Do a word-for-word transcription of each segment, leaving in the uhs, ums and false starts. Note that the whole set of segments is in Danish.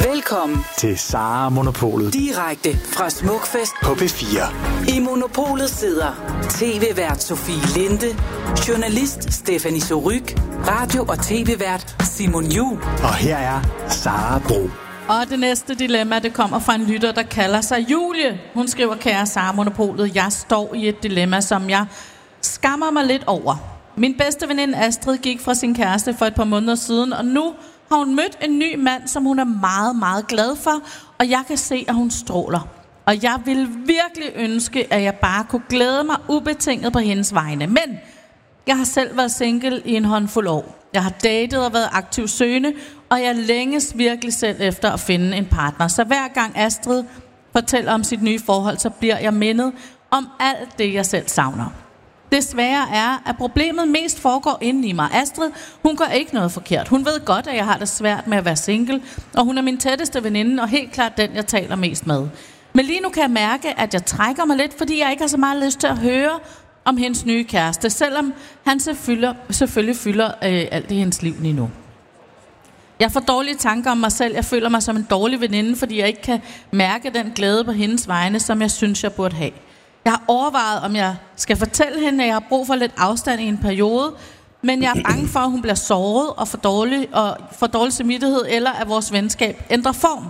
Velkommen til Sara Monopolet. Direkte fra Smukfest på P fire. I Monopolet sidder tv-vært Sofie Linde, journalist Stephanie Surrugue, radio- og tv-vært Simon Juhl. Og her er Sara Bro. Og det næste dilemma, det kommer fra en lytter, der kalder sig Julie. Hun skriver, kære Sara Monopolet, jeg står i et dilemma, som jeg skammer mig lidt over. Min bedste veninde Astrid gik fra sin kæreste for et par måneder siden, og nu har hun mødt en ny mand, som hun er meget, meget glad for, og jeg kan se, at hun stråler. Og jeg vil virkelig ønske, at jeg bare kunne glæde mig ubetinget på hendes vegne. Men jeg har selv været single i en håndfuld år. Jeg har datet og været aktiv søgende, og jeg længes virkelig selv efter at finde en partner. Så hver gang Astrid fortæller om sit nye forhold, så bliver jeg mindet om alt det, jeg selv savner. Det svære er, at problemet mest foregår inde i mig. Astrid, hun gør ikke noget forkert. Hun ved godt, at jeg har det svært med at være single, og hun er min tætteste veninde, og helt klart den, jeg taler mest med. Men lige nu kan jeg mærke, at jeg trækker mig lidt, fordi jeg ikke har så meget lyst til at høre om hendes nye kæreste, selvom han selvfølgelig, selvfølgelig fylder øh, alt i hendes liv lige nu. Jeg får dårlige tanker om mig selv. Jeg føler mig som en dårlig veninde, fordi jeg ikke kan mærke den glæde på hendes vegne, som jeg synes, jeg burde have. Jeg har overvejet, om jeg skal fortælle hende, at jeg har brug for lidt afstand i en periode, men jeg er bange for, at hun bliver såret og får dårlig, og får dårlig samvittighed, eller at vores venskab ændrer form.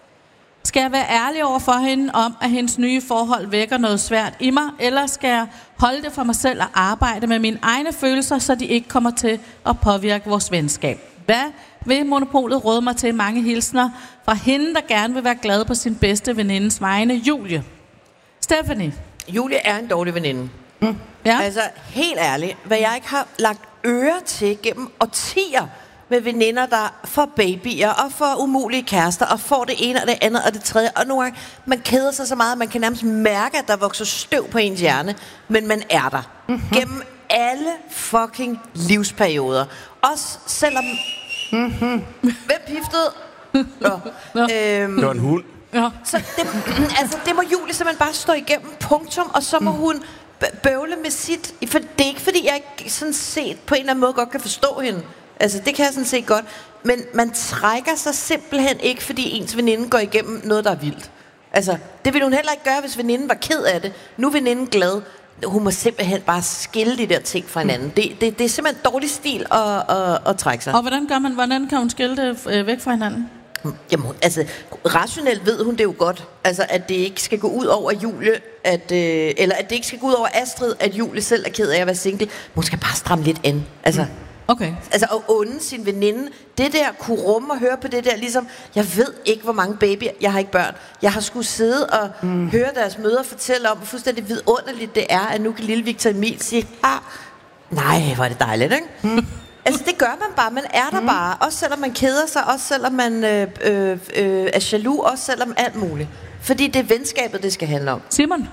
Skal jeg være ærlig over for hende om, at hendes nye forhold vækker noget svært i mig, eller skal jeg holde det for mig selv og arbejde med mine egne følelser, så de ikke kommer til at påvirke vores venskab? Hvad vil Monopolet råde mig til? Mange hilsner fra hende, der gerne vil være glad på sin bedste venindes vegne, Julie. Stephanie. Julie er en dårlig veninde. Mm. Ja. Altså, helt ærligt, hvad jeg ikke har lagt øre til gennem årtier med veninder, der får babyer og får umulige kærester og får det ene og det andet og det tredje. Og nogle gange, man keder sig så meget, at man kan nærmest mærke, at der vokser støv på ens hjerne. Men man er der. Mm-hmm. Gennem alle fucking livsperioder. Også selvom... Mm-hmm. Hvem piftede? Nå. Nå. Øhm, det var en hund. Ja. Så det, altså, det må Julie simpelthen bare stå igennem, punktum, og så må mm. hun bøvle med sit... For det er ikke, fordi jeg ikke sådan set på en eller anden måde godt kan forstå hende. Altså, det kan jeg sådan set godt. Men man trækker sig simpelthen ikke, fordi ens veninde går igennem noget, der er vildt. Altså, det ville hun heller ikke gøre, hvis veninden var ked af det. Nu er veninden glad. Hun må simpelthen bare skille de der ting fra hinanden. Det, det, det er simpelthen dårlig stil at, at, at trække sig. Og hvordan gør man? Hvordan kan hun skille det øh, væk fra hinanden? Jamen, altså, rationelt ved hun det jo godt. Altså, at det ikke skal gå ud over Julie, at, øh, eller at det ikke skal gå ud over Astrid, at Julie selv er ked af at være single. Hun skal bare stramme lidt an. Altså, okay. Altså, at unde sin veninde. Det der kunne rumme og høre på det der, ligesom, jeg ved ikke, hvor mange babyer, jeg har ikke børn. Jeg har skulle sidde og mm. høre deres mødre fortælle om, hvor fuldstændig vidunderligt det er, at nu kan lille Victor Emil sige, ah, nej, hvor er det dejligt, ikke? Mm. Altså, det gør man bare. Man er der mm. bare. Også selvom man keder sig. Også selvom man øh, øh, øh, er jaloux. Også selvom alt muligt. Fordi det er venskabet, det skal handle om. Simon?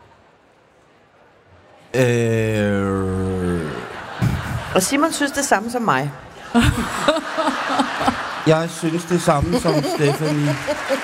Øh... Og Simon synes det samme som mig. Jeg synes det samme som Stephanie.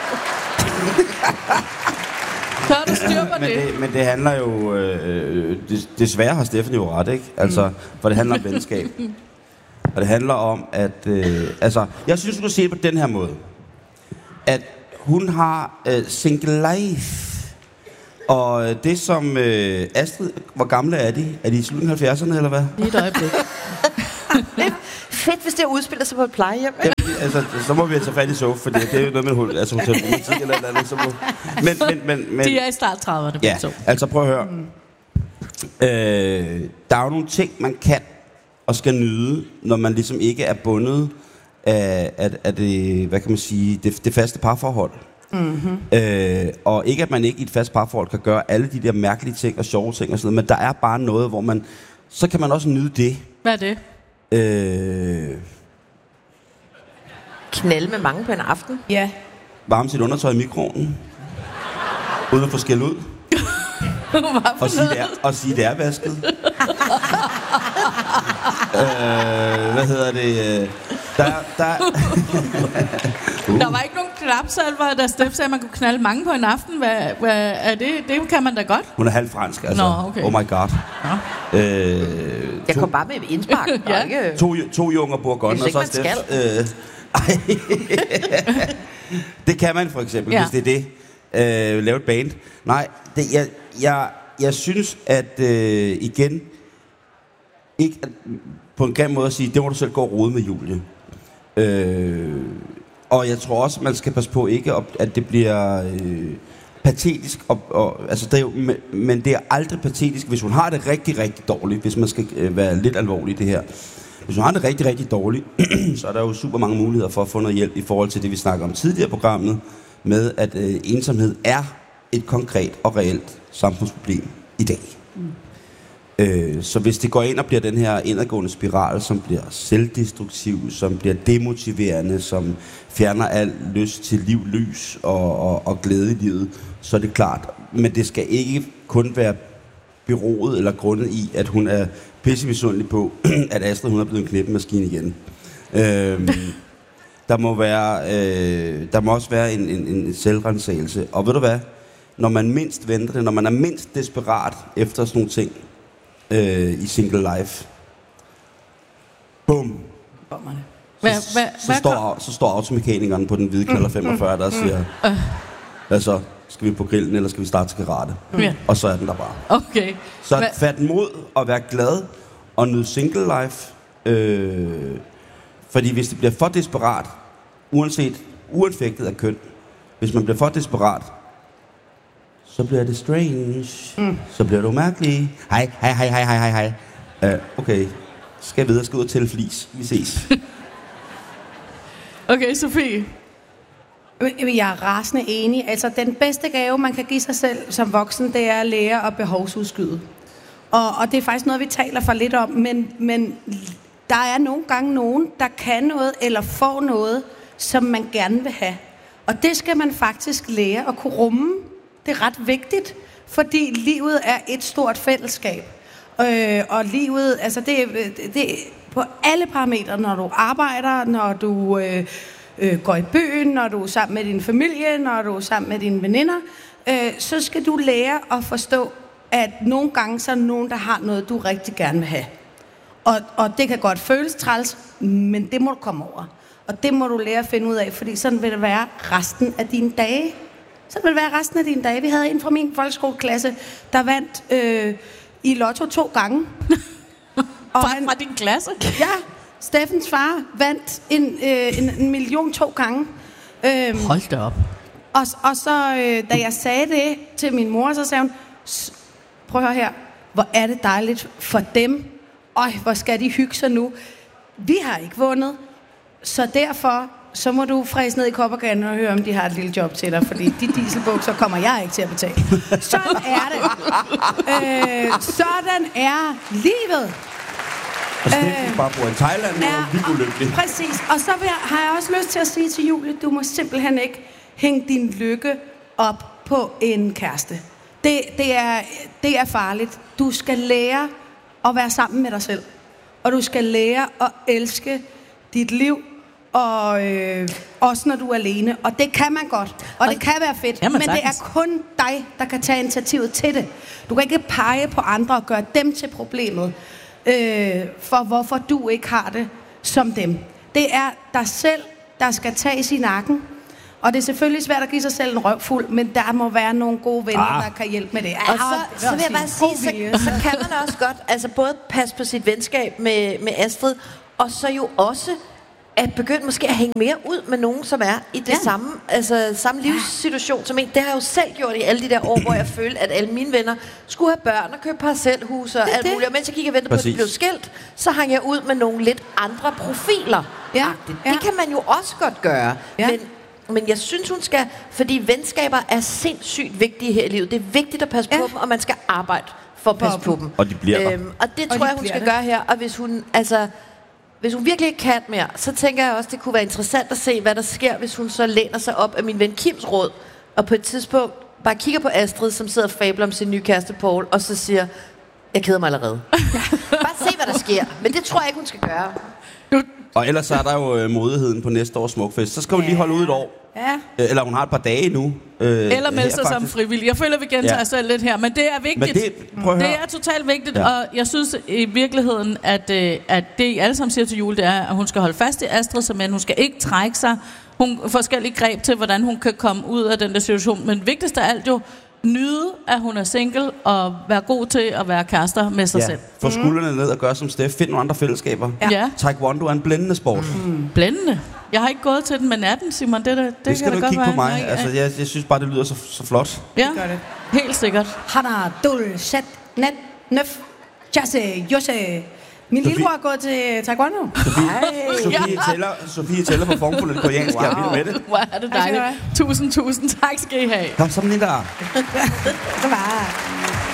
Så er du styr på men det. det. Men det handler jo... Øh, des, desværre har Stephanie jo ret, ikke? Altså, mm. for det handler om venskab. Og det handler om, at... Øh, altså, jeg synes, du kan se det på den her måde. At hun har øh, single life. Og det som øh, Astrid... Hvor gamle er de? Er de i slutningen af halvfjerdserne, eller hvad? Lige et øjeblik. Fedt, hvis det udspiller sig på et plejehjem. Ja, altså, så må vi altså fat i sofa, fordi det er jo noget med altså, hotelromantik eller andet. Så må... men, men, men, men... De er i start trediverne. Ja, altså prøv at høre. Øh, der er jo nogle ting, man kan og skal nyde, når man ligesom ikke er bundet af, af, af det, hvad kan man sige, det, det faste parforhold. Mm-hmm. Øh, og ikke at man ikke i et fast parforhold kan gøre alle de der mærkelige ting og sjove ting og sådan noget, men der er bare noget, hvor man, så kan man også nyde det. Hvad er det? Øh... Knalde med mange på en aften. Ja. Varme sit undertøj i mikroovnen. Uden at få skæld ud. og, sige, det er, og sige, det er vasket. øh, hvad hedder det? Der, der... uh. der var ikke nogen knapsalver, der Steff sagde, at man kunne knalde mange på en aften. Hvad, hvad er det? Det kan man da godt. Hun er halv fransk, altså. Nå, okay. Oh my god. Ja. Øh, jeg kom bare med indspark. ja. Ikke... To, to junger bourgogne, og så Steff... Øh, Det kan man for eksempel, Ja. hvis det er det. Øh, lave et band. Nej, det, jeg, jeg, jeg synes, at øh, igen, ikke at, på en grim måde at sige, det må du selv gå og rode med, Julie. Øh, og jeg tror også, man skal passe på ikke, at det bliver øh, patetisk. Og, og, altså, det er jo, men det er aldrig patetisk, hvis hun har det rigtig, rigtig dårligt, hvis man skal øh, være lidt alvorlig i det her. Hvis hun har det rigtig, rigtig dårligt, så er der jo super mange muligheder for at få noget hjælp i forhold til det, vi snakker om tidligere i programmet, med at øh, ensomhed er et konkret og reelt samfundsproblem i dag. Mm. Øh, så hvis det går ind og bliver den her indadgående spiral, som bliver selvdestruktiv, som bliver demotiverende, som fjerner al lyst til liv, lys og, og, og glæde i livet, så er det klart. Men det skal ikke kun være beroet eller grundet i, at hun er pissemisundelig på, at Astrid hun er blevet en klippemaskine igen. Øh, Der må, være, øh, der må også være en, en, en selvrensagelse. Og ved du hvad? Når man mindst venter det, når man er mindst desperat efter sådan nogle ting øh, i single life, bum, Hvad, så, hvad, så, hvad står, så står automekanikeren på den hvide Knalder femogfyrre, der siger, hvad så? Skal vi på grillen, eller skal vi starte til karate? Ja. Og så er den der bare. Okay. Så Hvad? fat mod og være glad og nyde single life. Øh, fordi hvis det bliver for desperat, uanset uanfægtet af køn, hvis man bliver for desperat, så bliver det strange. Mm. Så bliver du mærkelig. Hej, hej, hej, hej, hej, hej. Uh, okay, skal jeg videre, skal ud og tælle flis. Vi ses. Okay, Sofie. Jeg er rasende enig. Altså, den bedste gave, man kan give sig selv som voksen, det er at lære at behovsudskyde. Og, og det er faktisk noget, vi taler for lidt om, men, men der er nogle gange nogen, der kan noget eller får noget, som man gerne vil have. Og det skal man faktisk lære at kunne rumme. Det er ret vigtigt, fordi livet er et stort fællesskab. Øh, og livet, altså det, det på alle parametre, når du arbejder, når du øh, øh, går i byen, når du er sammen med din familie, når du er sammen med dine veninder, øh, så skal du lære at forstå, at nogle gange så er der nogen, der har noget, du rigtig gerne vil have. Og, og det kan godt føles træls, men det må du komme over. Og det må du lære at finde ud af, fordi sådan vil det være resten af dine dage. Sådan vil det være resten af dine dage. Vi havde en fra min folkeskoleklasse, der vandt øh, i lotto to gange. Og han, fra din klasse? Ja, Steffens far vandt en, øh, en, en million to gange. Øhm, Hold da op. Og, og så, øh, da jeg sagde det til min mor, så sagde hun, prøv at høre her, hvor er det dejligt for dem. Øj, hvor skal de hygge sig nu. Vi har ikke vundet, så derfor så må du fræse ned i kopperganen og høre, om de har et lille job til dig, fordi de dieselbukser kommer jeg ikke til at betale. Sådan er det. Øh, sådan er livet. Og Steffen øh, bare bor i Thailand, og er vildt ulykkelig. Præcis. Og så vil jeg, har jeg også lyst til at sige til Julie, du må simpelthen ikke hænge din lykke op på en kæreste. Det, det, er, det er farligt. Du skal lære at være sammen med dig selv. Og du skal lære at elske dit liv, og øh, også når du er alene. Og det kan man godt. Og, og det kan være fedt. Men sagtens. Det er kun dig, der kan tage initiativet til det. Du kan ikke pege på andre og gøre dem til problemet, øh, for hvorfor du ikke har det som dem. Det er dig selv, der skal tages i nakken. Og det er selvfølgelig svært at give sig selv en røvfuld, men der må være nogle gode venner, ah. der kan hjælpe med det. Og så, så vil jeg bare sige, så, så kan man også godt altså både passe på sit venskab med, med Astrid, og så jo også at begynde måske at hænge mere ud med nogen, som er i det ja. samme, altså, samme livssituation som en. Det har jeg jo selv gjort i alle de der år, hvor jeg følte, at alle mine venner skulle have børn og købe parcelhus og alt muligt. Og mens jeg gik og ventede på, at de blev skilt, så hang jeg ud med nogle lidt andre profiler. Ja. Ja. Det kan man jo også godt gøre. Ja. Men Men jeg synes, hun skal, fordi venskaber er sindssygt vigtige her i livet. Det er vigtigt at passe ja. på dem, og man skal arbejde for at passe på dem. Og de bliver øhm, Og det og tror de jeg, hun skal det. gøre her. Og hvis hun, altså, hvis hun virkelig ikke kan mere, så tænker jeg også, det kunne være interessant at se, hvad der sker, hvis hun så læner sig op af min ven Kims råd, og på et tidspunkt bare kigger på Astrid, som sidder og fabler om sin nye kæreste Paul, og så siger, jeg keder mig allerede. Bare se, hvad der sker. Men det tror jeg ikke, hun skal gøre. Du, Og ellers så er der jo øh, modigheden på næste års Smukfest. Så skal hun lige holde ud et år. Ja. Eller hun har et par dage nu. Øh, Eller melde sig som frivillig. Jeg føler, vi gentager ja. selv lidt her, men det er vigtigt. Men det, det er totalt vigtigt, ja. Og jeg synes i virkeligheden, at, at det I alle sammen siger til Julie, det er, at hun skal holde fast i Astrid, så men hun skal ikke trække sig. Hun har forskellige greb til, hvordan hun kan komme ud af den der situation. Men vigtigst af alt jo, nyde, at hun er single, og være god til at være kærester med sig ja. selv. Få skuldrene ned og gøre som Steff. Find nogle andre fællesskaber. Ja. Taekwondo er en blændende sport. Mm. Blændende? Jeg har ikke gået til den med natten, Simon. Det, det, det, det skal kan du kigge på mig. Jeg, altså, jeg, jeg synes bare, det lyder så, så flot. Ja, det gør det. Helt sikkert. Hana, dul, sat, nat, nøf, chasse, jose. Min Sofie... lillebror er gået til taekwondo. Sofie, Sofie, tæller, Sofie tæller på form for lidt koreansk. Wow. Jeg er vild med det. Hvor er det dejligt. Tusind, tusind tak skal I have. Kom, sådan lidt der. Det var...